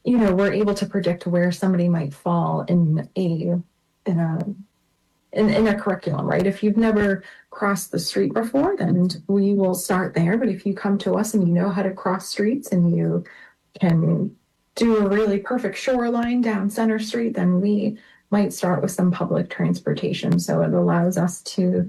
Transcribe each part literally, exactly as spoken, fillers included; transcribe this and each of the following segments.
you know, we're able to predict where somebody might fall in a in a in, in a curriculum, right? If you've never crossed the street before, then we will start there. But if you come to us and you know how to cross streets and you can do a really perfect shoreline down Center Street, then we might start with some public transportation. So it allows us to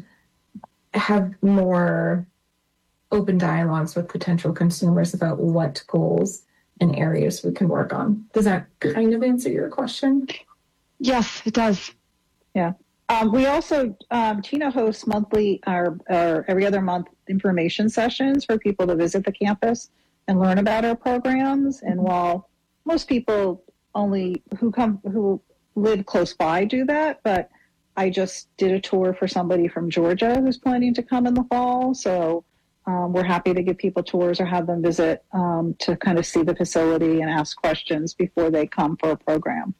have more open dialogues with potential consumers about what goals and areas we can work on. Does that kind of answer your question? Yes, it does. Yeah. Um, we also, um, Tina hosts monthly or, or every other month information sessions for people to visit the campus and learn about our programs. And while most people only who come who live close by do that, but I just did a tour for somebody from Georgia who's planning to come in the fall. So um, we're happy to give people tours or have them visit um, to kind of see the facility and ask questions before they come for a program.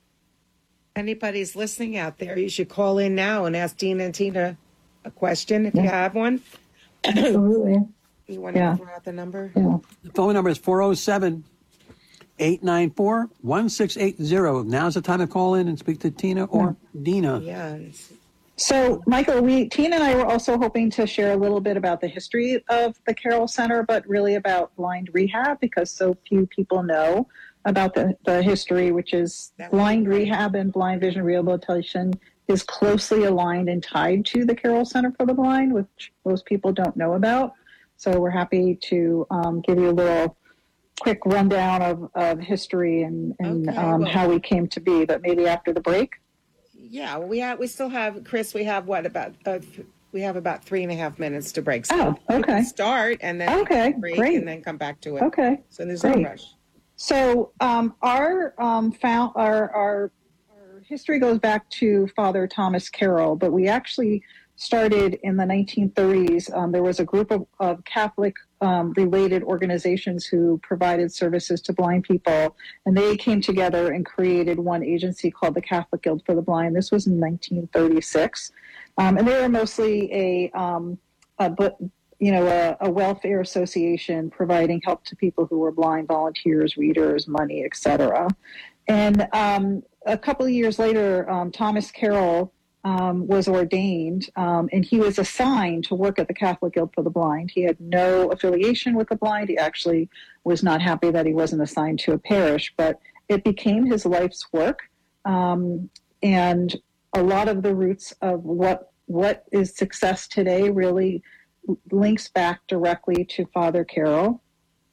Anybody's listening out there, you should call in now and ask Dina and Tina a question if yeah. you have one. Absolutely. You want to yeah. throw out the number? Yeah. The phone number is four oh seven, eight nine four, one six eight zero. Now's the time to call in and speak to Tina or yeah. Dina. Yeah. So, Michael, we Tina and I were also hoping to share a little bit about the history of the Carroll Center, but really about blind rehab, because so few people know about the, the history, which is blind rehab and blind vision rehabilitation is closely aligned and tied to the Carroll Center for the Blind, which most people don't know about. So we're happy to um, give you a little quick rundown of, of history and, and okay, um, well, how we came to be, but maybe after the break. Yeah, we have, we still have, Chris, we have what about, uh, we have about three and a half minutes to break. So oh, okay. Start and then okay, break great. and then come back to it. Okay. So there's great. no rush. So um, our, um, found, our, our our history goes back to Father Thomas Carroll, but we actually started in the nineteen thirties. Um, there was a group of, of Catholic um, related organizations who provided services to blind people, and they came together and created one agency called the Catholic Guild for the Blind. This was in nineteen thirty-six, um, and they were mostly a, um, a but. you know, a, a welfare association providing help to people who were blind, volunteers, readers, money, et cetera. And um, a couple of years later, um, Thomas Carroll um, was ordained, um, and he was assigned to work at the Catholic Guild for the Blind. He had no affiliation with the blind. He actually was not happy that he wasn't assigned to a parish, but it became his life's work. Um, and a lot of the roots of what what is success today really links back directly to Father Carroll.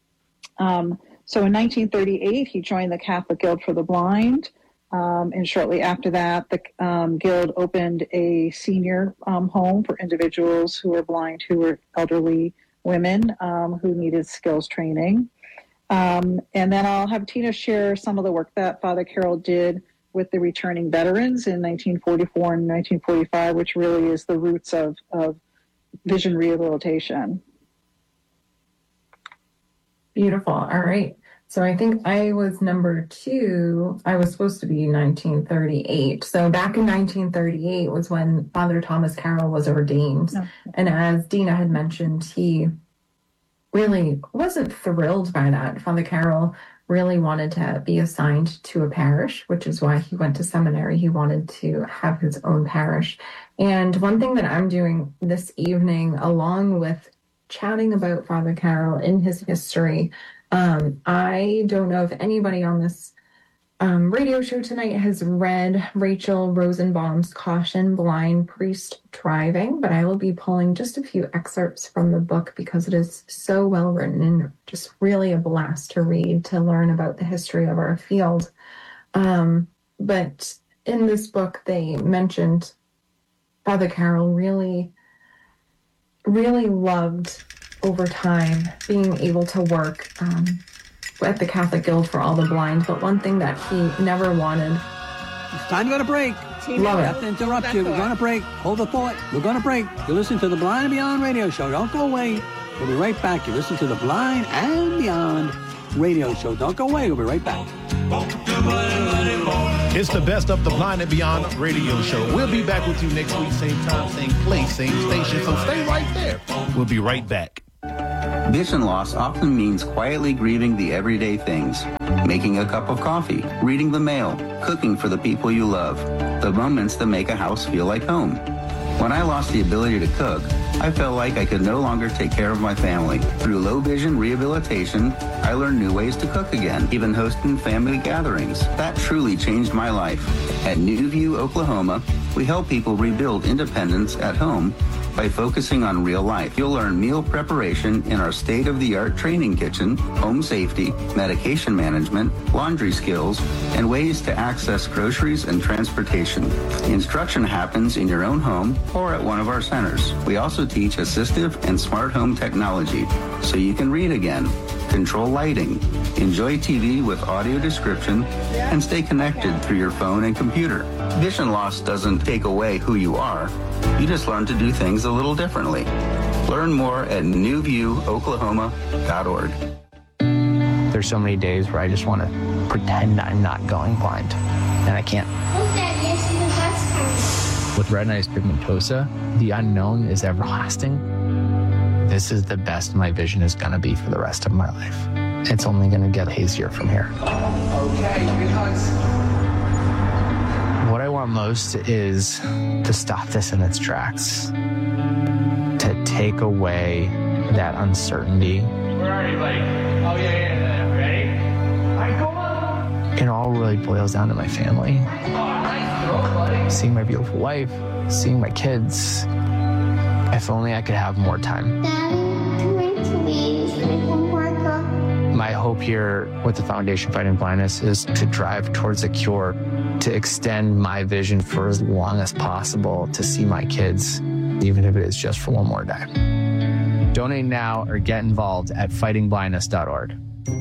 Um, so in nineteen thirty-eight, he joined the Catholic Guild for the Blind. Um, and shortly after that, the um, Guild opened a senior um, home for individuals who were blind, who were elderly women um, who needed skills training. Um, and then I'll have Tina share some of the work that Father Carroll did with the returning veterans in nineteen forty-four and nineteen forty-five, which really is the roots of, of vision rehabilitation. Beautiful. All right. So I think I was number two. I was supposed to be nineteen thirty-eight. So back in nineteen thirty-eight was when Father Thomas Carroll was ordained. Oh. And as Dina had mentioned, he really wasn't thrilled by that. Father Carroll really wanted to be assigned to a parish, which is why he went to seminary. He wanted to have his own parish. And one thing that I'm doing this evening, along with chatting about Father Carroll in his history, um, I don't know if anybody on this um, radio show tonight has read Rachel Rosenbaum's Caution, Blind Priest Driving, but I will be pulling just a few excerpts from the book because it is so well written and just really a blast to read, to learn about the history of our field. Um, but in this book, they mentioned Father Carroll really, really loved over time being able to work um, at the Catholic Guild for all the blind, but one thing that he never wanted. It's time to go to break. Love I have to interrupt you. We're going to break. Hold the thought. We're going to break. You're listening to the Blind and Beyond radio show. Don't go away. We'll be right back. You're listening to the Blind and Beyond radio show. Don't go away. We'll be right back. It's the best of the Blind and Beyond radio show. We'll be back with you next week, same time, same place, same station. So stay right there. We'll be right back. Vision loss often means quietly grieving the everyday things. Making a cup of coffee, reading the mail, cooking for the people you love. The moments that make a house feel like home. When I lost the ability to cook, I felt like I could no longer take care of my family. Through low vision rehabilitation, I learned new ways to cook again, even hosting family gatherings. That truly changed my life. At New View, Oklahoma, we help people rebuild independence at home by focusing on real life. You'll learn meal preparation in our state-of-the-art training kitchen, home safety, medication management, laundry skills, and ways to access groceries and transportation. Instruction happens in your own home or at one of our centers. We also teach assistive and smart home technology so you can read again, control lighting, enjoy T V with audio description, and stay connected through your phone and computer. Vision loss doesn't take away who you are. You just learn to do things a little differently. Learn more at new view oklahoma dot org. There's so many days where I just want to pretend I'm not going blind, and I can't. With retinitis pigmentosa, the unknown is everlasting. This is the best my vision is going to be for the rest of my life. It's only going to get hazier from here. Okay, because what I want most is to stop this in its tracks, to take away that uncertainty. Where are you, buddy? Oh, yeah, yeah, yeah. Ready? All right, go on. It all really boils down to my family. Seeing my beautiful wife, seeing my kids. If only I could have more time. My hope here with the Foundation Fighting Blindness is to drive towards a cure, to extend my vision for as long as possible, to see my kids, even if it is just for one more day. Donate now or get involved at fighting blindness dot org.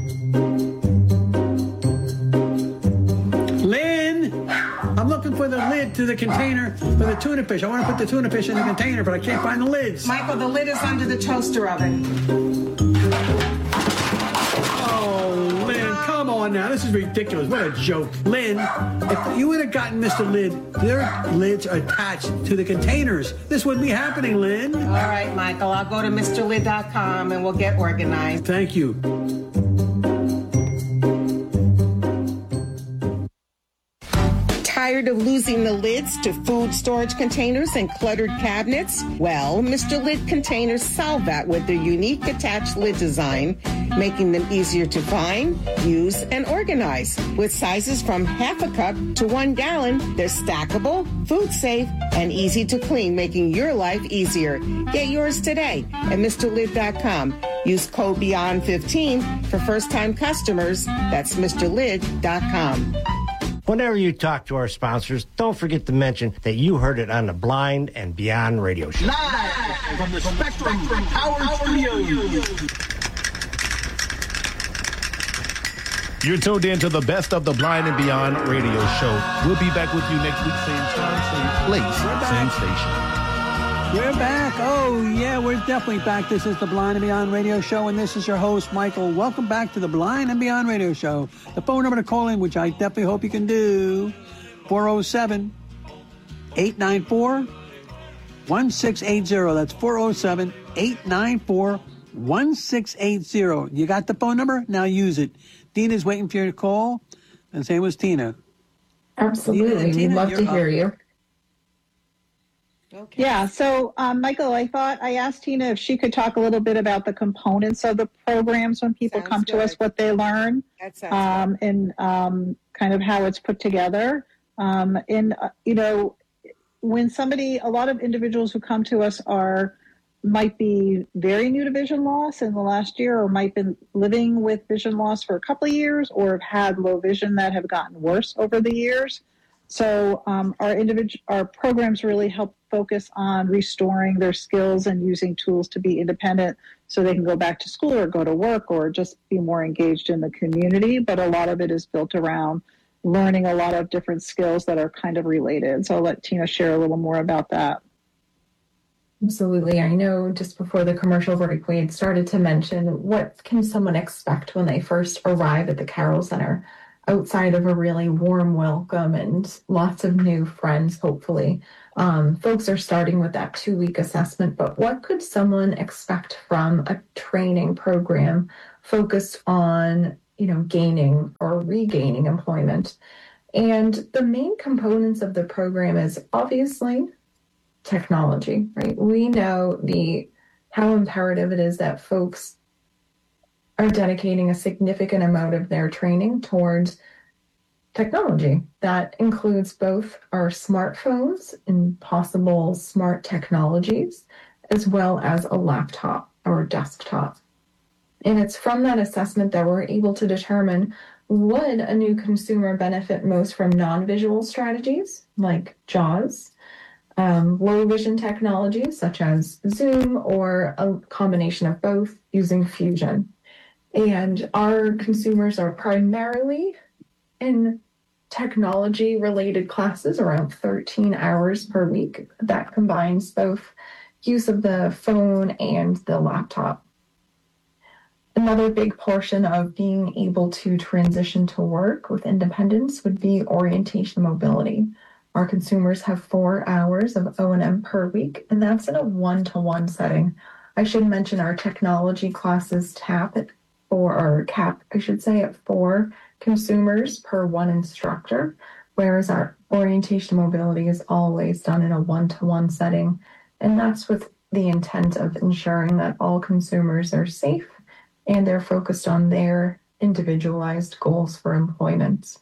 Lynn, I'm looking for the lid to the container for the tuna fish. I want to put the tuna fish in the container, but I can't find the lids. Michael, the lid is under the toaster oven. Oh, Lynn, come on now. This is ridiculous. What a joke. Lynn, if you would have gotten Mister Lid, their lids are attached to the containers. This wouldn't be happening, Lynn. All right, Michael, I'll go to Mr Lid dot com and we'll get organized. Thank you. Tired of losing the lids to food storage containers and cluttered cabinets? Well, Mister Lid containers solve that with their unique attached lid design, making them easier to find, use, and organize. With sizes from half a cup to one gallon, they're stackable, food safe, and easy to clean, making your life easier. Get yours today at Mr Lid dot com. Use code beyond fifteen for first-time customers. That's Mr Lid dot com. Whenever you talk to our sponsors, don't forget to mention that you heard it on the Blind and Beyond Radio Show. Live from the Spectrum Power Studios. You're tuned in to the best of the Blind and Beyond Radio Show. We'll be back with you next week, same time, same place, same station. We're back. Oh, yeah, we're definitely back. This is the Blind and Beyond Radio Show, and this is your host, Michael. Welcome back to the Blind and Beyond Radio Show. The phone number to call in, which I definitely hope you can do, four oh seven, eight nine four, one six eight zero. That's four oh seven, eight nine four, one six eight zero. You got the phone number? Now use it. Dina's waiting for your call, and same with Tina. Absolutely. We'd love to hear you. Okay. Yeah, so um, Michael, I thought I asked Tina if she could talk a little bit about the components of the programs when people sounds come good. to us, what they learn, um, and um, kind of how it's put together. Um, and, uh, you know, when somebody, a lot of individuals who come to us are, might be very new to vision loss in the last year, or might be living with vision loss for a couple of years, or have had low vision that have gotten worse over the years. So um, our individual, our programs really help focus on restoring their skills and using tools to be independent so they can go back to school or go to work or just be more engaged in the community. But a lot of it is built around learning a lot of different skills that are kind of related. So I'll let Tina share a little more about that. Absolutely. I know just before the commercial break, we had started to mention what can someone expect when they first arrive at the Carroll Center. outside of a really warm welcome and lots of new friends, hopefully, um, folks are starting with that two-week assessment. But what could someone expect from a training program focused on, you know, gaining or regaining employment? And the main components of the program is obviously technology, right? We know the how imperative it is that folks are dedicating a significant amount of their training towards technology. That includes both our smartphones and possible smart technologies, as well as a laptop or desktop. And it's from that assessment that we're able to determine, would a new consumer benefit most from non-visual strategies like JAWS, um, low vision technologies such as Zoom, or a combination of both using Fusion. And our consumers are primarily in technology-related classes, around thirteen hours per week. That combines both use of the phone and the laptop. Another big portion of being able to transition to work with independence would be orientation mobility. Our consumers have four hours of O and M per week, and that's in a one-to-one setting. I should mention our technology classes tap at four, or cap, I should say, at four consumers per one instructor, whereas our orientation mobility is always done in a one-to-one setting. And that's with the intent of ensuring that all consumers are safe and they're focused on their individualized goals for employment.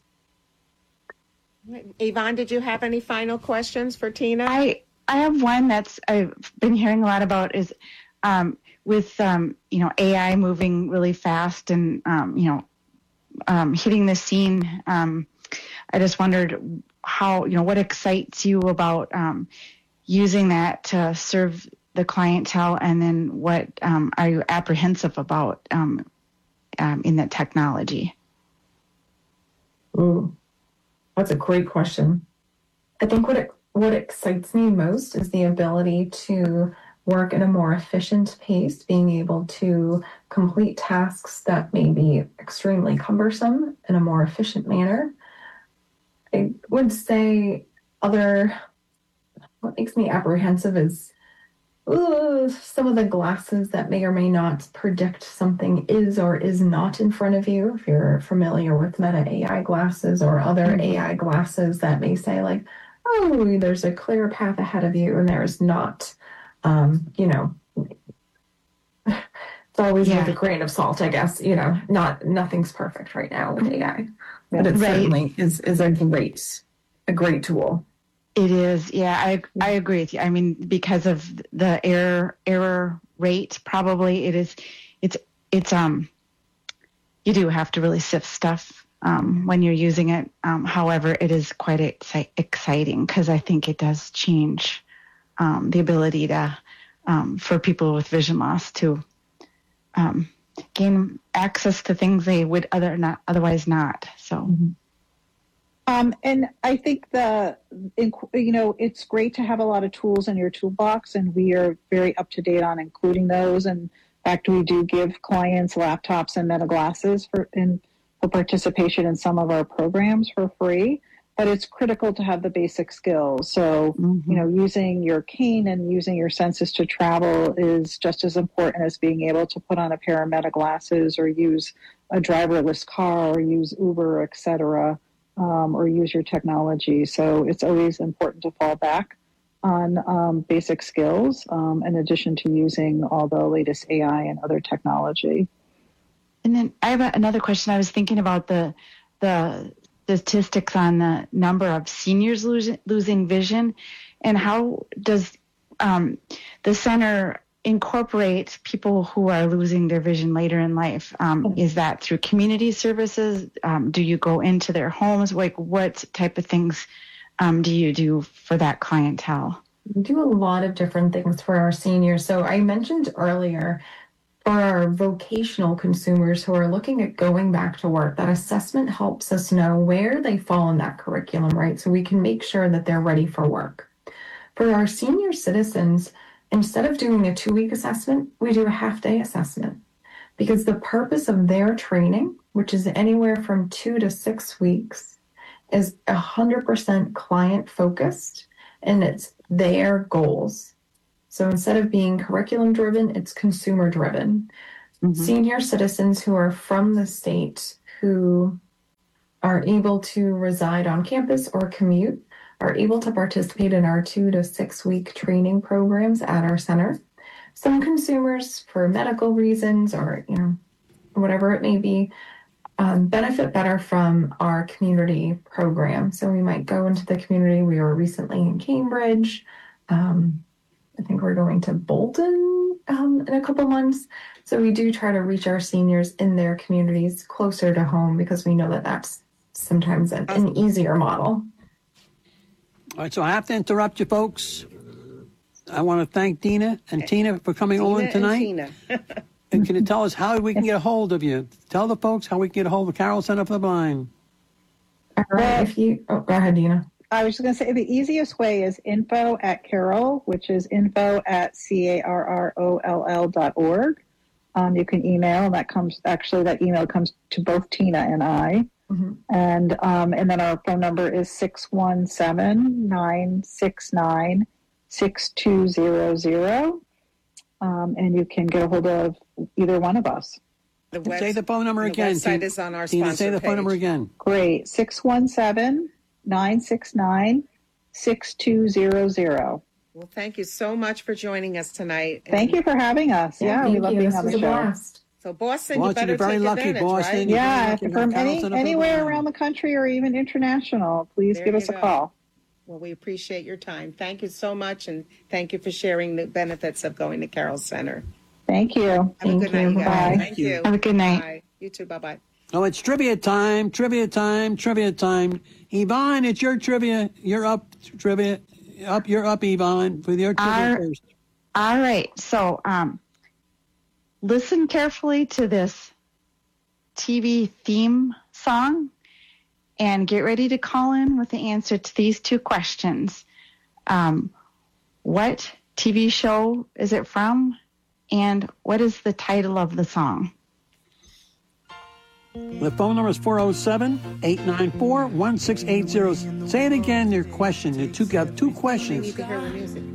Yvonne, did you have any final questions for Tina? I, I have one that's I've been hearing a lot about is um, with, um, you know, A I moving really fast and, um, you know, um, hitting the scene. Um, I just wondered how, you know, what excites you about um, using that to serve the clientele, and then what um, are you apprehensive about um, um, in that technology? Ooh, that's a great question. I think what it, what excites me most is the ability to work at a more efficient pace, being able to complete tasks that may be extremely cumbersome in a more efficient manner. I would say other, what makes me apprehensive is ooh, some of the glasses that may or may not predict something is or is not in front of you. If you're familiar with Meta A I glasses or other mm-hmm. A I glasses that may say like, oh, there's a clear path ahead of you, and there's not. Um, you know, it's always yeah. with a grain of salt, I guess. You know, not nothing's perfect right now with A I, but it right. certainly is is a great a great tool. It is, yeah. I I agree with you. I mean, because of the error error rate, probably it is. It's it's um. You do have to really sift stuff um, when you're using it. Um, however, it is quite exci- exciting because I think it does change. Um, the ability to, um, for people with vision loss to um, gain access to things they would other not otherwise not. So, mm-hmm. um, and I think the you know it's great to have a lot of tools in your toolbox, and we are very up to date on including those. And in fact, we do give clients laptops and Meta glasses for in for participation in some of our programs for free. But it's critical to have the basic skills. So, mm-hmm. you know, using your cane and using your senses to travel is just as important as being able to put on a pair of Meta glasses or use a driverless car or use Uber, et cetera, um, or use your technology. So it's always important to fall back on um, basic skills um, in addition to using all the latest A I and other technology. And then I have another question. I was thinking about the the statistics on the number of seniors losing, losing vision, and how does um, the center incorporate people who are losing their vision later in life? Um, is that through community services? Um, do you go into their homes? Like, what type of things um, do you do for that clientele? We do a lot of different things for our seniors. So I mentioned earlier, for our vocational consumers who are looking at going back to work, that assessment helps us know where they fall in that curriculum, right? So we can make sure that they're ready for work. For our senior citizens, instead of doing a two-week assessment, we do a half-day assessment, because the purpose of their training which is anywhere from two to six weeks, is one hundred percent client focused, and it's their goals. So instead of being curriculum driven, it's consumer driven. Mm-hmm. Senior citizens who are from the state who are able to reside on campus or commute are able to participate in our two to six week training programs at our center. Some consumers, for medical reasons or, you know, whatever it may be, um, benefit better from our community program. So we might go into the community. We were recently in Cambridge. Um, I think we're going to Bolton um, in a couple months. So we do try to reach our seniors in their communities closer to home because we know that that's sometimes an, an easier model. All right, so I have to interrupt you, folks. I want to thank Dina and Tina for coming Tina on tonight. And, Tina. And can you tell us how we can get a hold of you? Tell the folks how we can get a hold of Carroll Center for the Blind. All right, if you, oh, go ahead, Dina. I was just going to say the easiest way is info at Carroll, which is info at C A R R O L L dot org. Um, you can email, and that comes, actually, that email comes to both Tina and I. Mm-hmm. And um, and then our phone number is six one seven, nine six nine, six two zero zero. Um, and you can get a hold of either one of us. The web, say the phone number the again. The website Tina, is on our Tina, sponsor say the page. phone number again. Great. six one seven, nine six nine, six two zero zero. Well, thank you so much for joining us tonight. And thank you for having us. Yeah, yeah we love you. being this on the was show. A blast. So Boston, Boston, you better you're very take lucky, advantage, Boston. right? Yeah, You're from any, anywhere around the country or even international, please there give us go. a call. Well, we appreciate your time. Thank you so much, and thank you for sharing the benefits of going to Carroll Center. Thank you. Have Thank a good you. night, you guys. Bye. Thank you. Have a good night. Bye. You too. Bye-bye. Oh, it's trivia time, trivia time, trivia time. Yvonne, it's your trivia. You're up, trivia. Up, you're up, Yvonne, with your trivia Our, first. All right. So um, listen carefully to this T V theme song and get ready to call in with the answer to these two questions. Um, what T V show is it from? And what is the title of the song? The phone number is four oh seven, eight nine four, one six eight zero. Say it again, your question. You two got two questions. We need to hear the music.